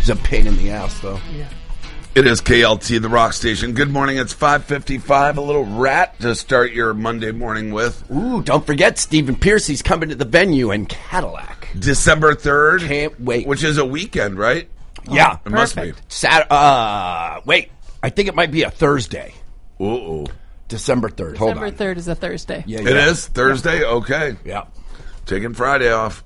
He's a pain in the ass, though. Yeah. It is KLT, the rock station. Good morning. It's 5:55. A little rat to start your Monday morning with. Ooh, don't forget, Stephen Piercy's coming to the venue in Cadillac. December 3rd. Can't wait. Which is a weekend, right? Yeah. It must be. Wait. I think it might be a Thursday. Ooh. December 3rd. Hold on. December 3rd is a Thursday. Yeah, It is? Thursday? Yeah. Okay. Yeah. Taking Friday off.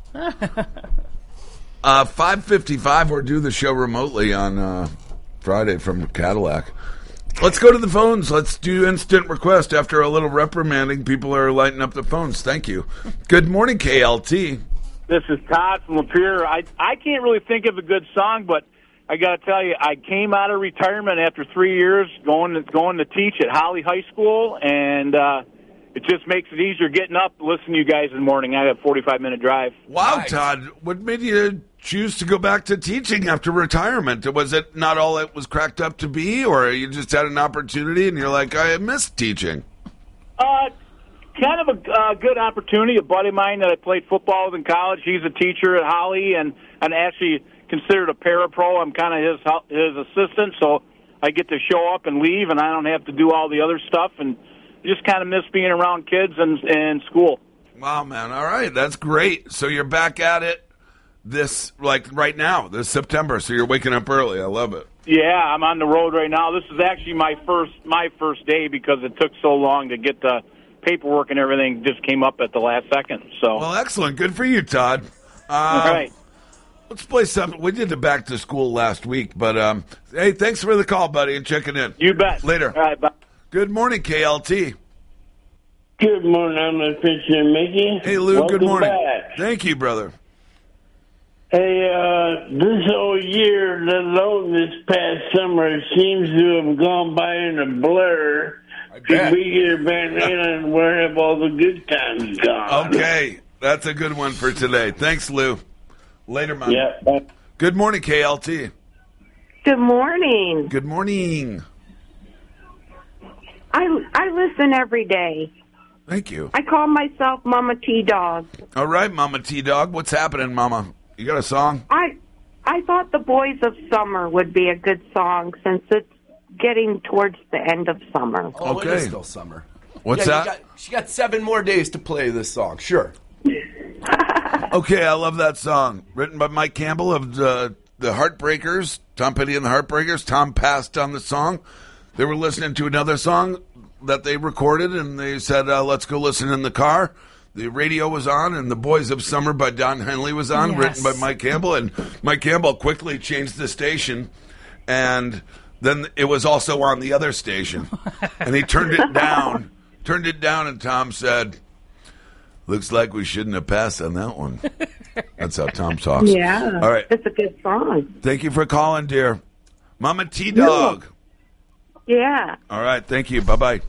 5:55. We're do the show remotely on Friday from Cadillac. Let's go to the phones. Let's do instant request. After a little reprimanding, people are lighting up the phones. Thank you. Good morning, KLT. This is Todd from Lapeer. I can't really think of a good song, but I got to tell you, I came out of retirement after 3 years going to teach at Holly High School, and it just makes it easier getting up, listening to you guys in the morning. I have a 45-minute drive. Wow, Nice. Todd. What made you choose to go back to teaching after retirement? Was it not all it was cracked up to be, or you just had an opportunity and you're like, I missed teaching? Kind of a good opportunity. A buddy of mine that I played football with in college, he's a teacher at Holly, and actually considered a parapro. I'm kind of his assistant, so I get to show up and leave, and I don't have to do all the other stuff, and just kind of miss being around kids and school. Wow, man. All right. That's great. So you're back at it right now, this September. So you're waking up early. I love it. Yeah, I'm on the road right now. This is actually my first day because it took so long to get the paperwork and everything. Just came up at the last second. So, Well, excellent. Good for you, Todd. all right. Let's play something. We did the back to school last week, but hey, thanks for the call, buddy, and checking in. You bet. Later. All right, bye. Good morning, KLT. Good morning, I'm the pitcher, Mickey. Hey, Lou. Welcome Good morning. back. Thank you, brother. Hey, this whole year, let alone this past summer, seems to have gone by in a blur. bet. We hear Van Halen and where have all the good times gone? Okay, that's a good one for today. Thanks, Lou. Later, man. Yeah. bye. Good morning, KLT. Good morning. Good morning. I listen every day. Thank you. I call myself Mama T-Dog. All right, Mama T-Dog. What's happening, Mama? You got a song? I thought The Boys of Summer would be a good song since it's getting towards the end of summer. Oh, Okay. it is still summer. What's Yeah, that? She got 7 more days to play this song. Sure. Okay, I love that song. Written by Mike Campbell of the Heartbreakers, Tom Petty and the Heartbreakers. Tom passed on the song. They were listening to another song that they recorded, and they said, let's go listen in the car. The radio was on, and The Boys of Summer by Don Henley was on, Yes. written by Mike Campbell. And Mike Campbell quickly changed the station, and then it was also on the other station. And he turned it down, and Tom said, looks like we shouldn't have passed on that one. That's how Tom talks. Yeah. All right. It's a good song. Thank you for calling, dear. Mama T-Dog. Yeah. All right. Thank you. Bye-bye.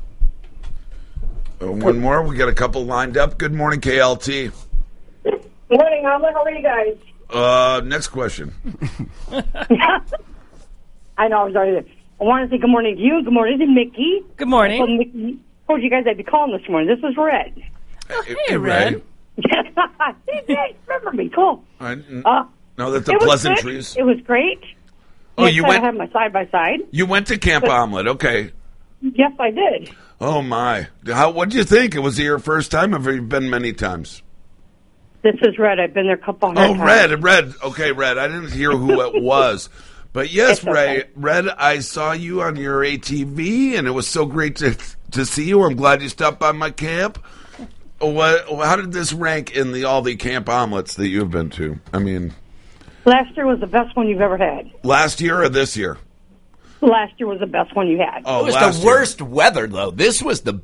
One more. We got a couple lined up. Good morning, KLT. Morning, Alma. How are you guys? Next question. I know. I'm sorry. I want to say good morning to you. Good morning to Mickey. Good morning. Mickey told you guys I'd be calling this morning. This is Red. Hey, Red. See, you remember me. Cool. Know that the It was pleasantries. good. It was great. Oh, Next you time went. I had my side-by-side. You went to Camp Omelet. Okay. Yes, I did. Oh my. What'd you think? Was it your first time? Or have you been many times? This is Red. I've been there a couple hundred times. Red. Okay, Red. I didn't hear who it was. But yes, It's okay. Red, I saw you on your ATV, and it was so great to see you. I'm glad you stopped by my camp. How did this rank in all the Camp Omelets that you've been to? I mean, Last year was the best one you've ever had. last year or this year? Last year was the best one you had. Oh, It was last the year. worst weather, though. This was the